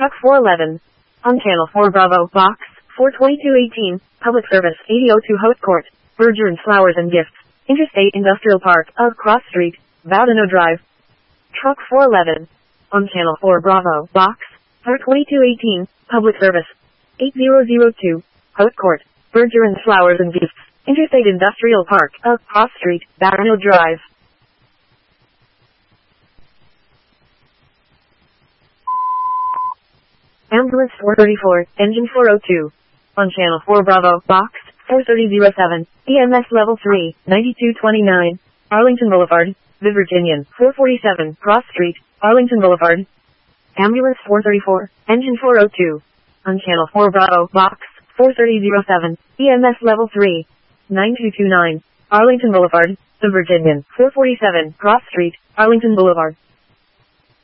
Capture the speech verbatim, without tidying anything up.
Truck four eleven. On Channel four Bravo, Box four twenty-two eighteen, Public Service eighty oh two Haute Court, Berger and Flowers and Gifts, Interstate Industrial Park, of Cross Street, Bowdeno Drive. Truck four eleven. On Channel four Bravo, Box four twenty-two eighteen, Public Service eighty oh two, Haute Court, Berger and Flowers and Gifts, Interstate Industrial Park, of Cross Street, Bowdeno Drive. Ambulance four thirty-four, Engine four oh two. On Channel four Bravo, Box four thirty oh seven, E M S Level three, ninety-two twenty-nine, Arlington Boulevard, The Virginian, four forty-seven, Cross Street, Arlington Boulevard. Ambulance four thirty-four, Engine four oh two. On Channel four Bravo, Box four thirty oh seven, E M S Level three, ninety-two twenty-nine, Arlington Boulevard, The Virginian, four forty-seven, Cross Street, Arlington Boulevard.